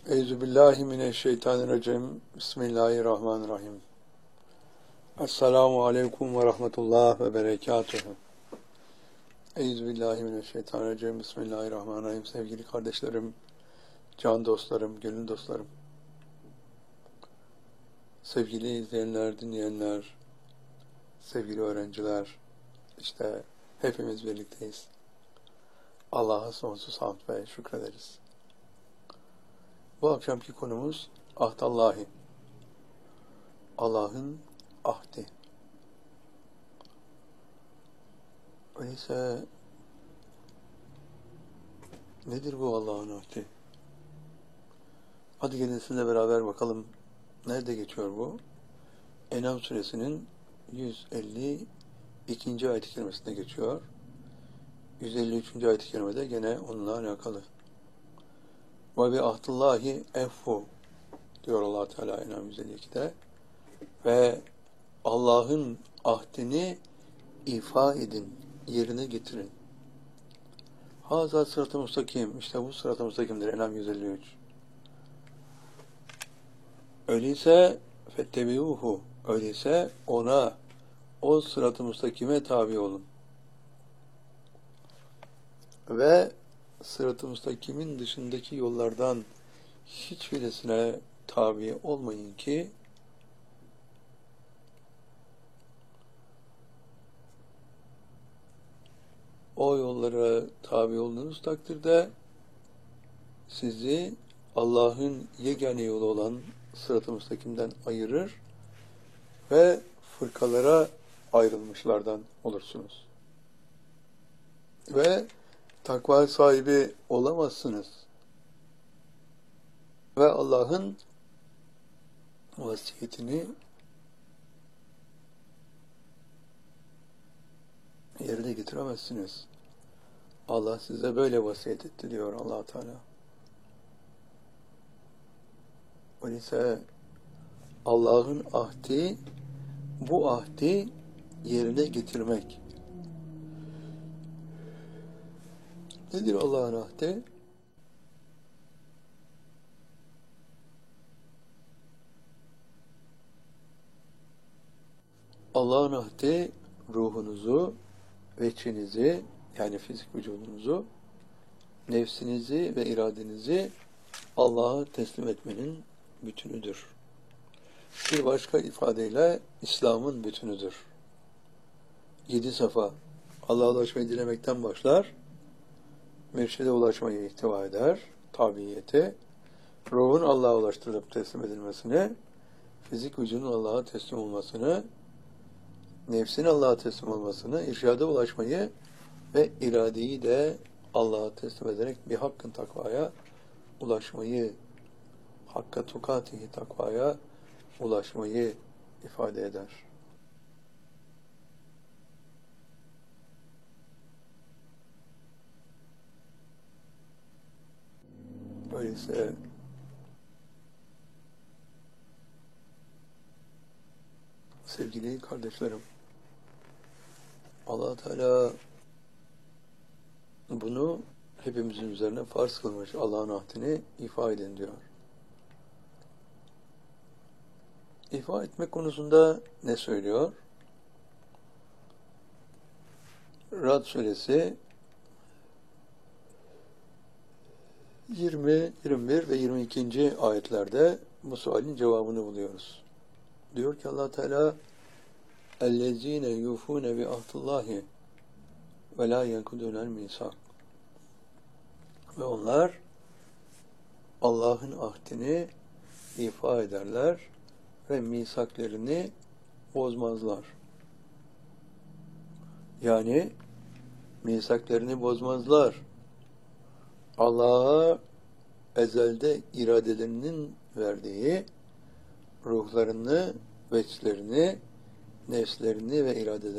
Euzubillahimineşşeytanirracim. Bismillahirrahmanirrahim. Esselamu aleyküm ve rahmetullah ve berekatuhu. Euzubillahimineşşeytanirracim. Bismillahirrahmanirrahim. Sevgili kardeşlerim, can dostlarım, gönül dostlarım, sevgili izleyenler, dinleyenler, sevgili öğrenciler, işte hepimiz birlikteyiz. Allah'a sonsuz hamd ve şükrederiz. Bu akşamki konumuz ahdallahi. Allah'ın ahdi. Öyleyse nedir bu Allah'ın ahdi? Hadi gelin sizinle beraber bakalım nerede geçiyor bu? En'am suresinin 152. ayet-i kerimesinde geçiyor. 153. ayet-i kerimede gene onunla alakalı. Ve bi ahdillahi effu diyor Allah Teala En'am 152'de. Ve Allah'ın ahdini ifa edin, yerine getirin. Haza sırat-ı müstakim, işte bu sırat-ı müstakimdir En'am 153. Öyleyse fettebi'uhu, öyleyse ona, o sırat-ı müstakime tabi olun. Ve sırat-ı müstakimin dışındaki yollardan hiçbirisine tabi olmayın ki o yollara tabi olduğunuz takdirde sizi Allah'ın yegane yolu olan sırat-ı müstakimden ayırır ve fırkalara ayrılmışlardan olursunuz. Ve takva sahibi olamazsınız. Ve Allah'ın vasiyetini yerine getiremezsiniz. Allah size böyle vasiyet etti diyor Allah Teala. Öyleyse Allah'ın ahdi, bu ahdi yerine getirmek. Nedir Allah'ın ahdi? Allah'ın ahdi ruhunuzu, veçinizi, yani fizik vücudunuzu, nefsinizi ve iradenizi Allah'a teslim etmenin bütünüdür. Bir başka ifadeyle İslam'ın bütünüdür. 7 safa Allah'a ulaşmayı dilemekten başlar, mürşide ulaşmayı ihtiva eder, tabiyeti, ruhun Allah'a ulaştırılıp teslim edilmesini, fizik vücudun Allah'a teslim olmasını, nefsin Allah'a teslim olmasını, irşada ulaşmayı ve iradeyi de Allah'a teslim ederek bir hakkın takvaya ulaşmayı, hakka tukatihi takvaya ulaşmayı ifade eder. Öyleyse sevgili kardeşlerim, Allah Teala bunu hepimizin üzerine farz kılmış. Allah'ın ahdini ifa edin diyor. İfa etmek konusunda ne söylüyor? Ra'd suresi 20, 21 ve 22. ayetlerde bu sualin cevabını buluyoruz. Diyor ki Allah Teala اَلَّذ۪ينَ يُوفُونَ بِعَهْدِ اللّٰهِ وَلَا يَنْقُضُونَ الْمِيثَاقَ. Ve onlar Allah'ın ahdini ifa ederler ve misaklerini bozmazlar. Yani misaklerini bozmazlar. Allah'a ezelde iradelerinin verdiği ruhlarını, veçlerini, nefslerini ve iradelerini